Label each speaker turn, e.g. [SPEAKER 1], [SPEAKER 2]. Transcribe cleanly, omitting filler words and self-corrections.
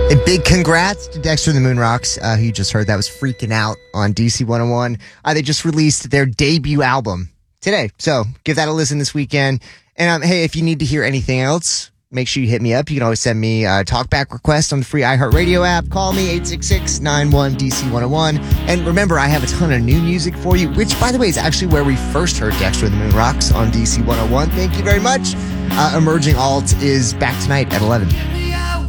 [SPEAKER 1] A big congrats to Dexter and the Moonrocks, who you just heard. That was Freaking Out on DC 101. They just released their debut album today, so give that a listen this weekend. And hey, if you need to hear anything else, make sure you hit me up. You can always send me a talkback request on the free iHeartRadio app. Call me 866-91-DC101. And remember, I have a ton of new music for you, which, by the way, is actually where we first heard Dexter and the Moonrocks on DC 101. Thank you very much. Emerging Alt is back tonight at 11.